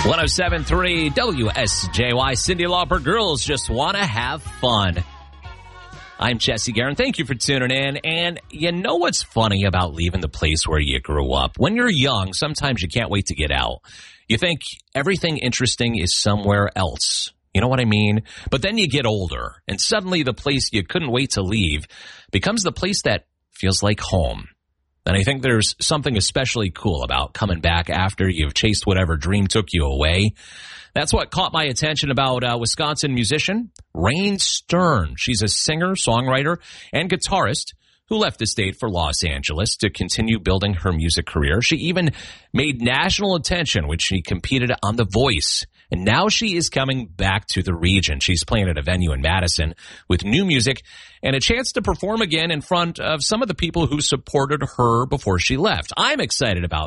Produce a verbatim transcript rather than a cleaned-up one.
one oh seven point three W S J Y, Cyndi Lauper, girls just want to have fun. I'm Jesse Guerin. Thank you for tuning in. And you know what's funny about leaving the place where you grew up? When you're young, sometimes you can't wait to get out. You think everything interesting is somewhere else. You know what I mean? But then you get older, and suddenly the place you couldn't wait to leave becomes the place that feels like home. And I think there's something especially cool about coming back after you've chased whatever dream took you away. That's what caught my attention about uh, Wisconsin musician Rain Stern. She's a singer, songwriter, and guitarist who left the state for Los Angeles to continue building her music career. She even made national attention when she competed on The Voice. And now she is coming back to the region. She's playing at a venue in Madison with new music and a chance to perform again in front of some of the people who supported her before she left. I'm excited about